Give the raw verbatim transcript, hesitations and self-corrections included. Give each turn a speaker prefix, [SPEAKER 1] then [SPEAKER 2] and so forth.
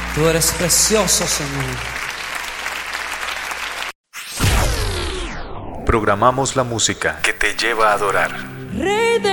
[SPEAKER 1] Tú eres precioso, Señor.
[SPEAKER 2] Programamos la música que te lleva a adorar.
[SPEAKER 3] Rey de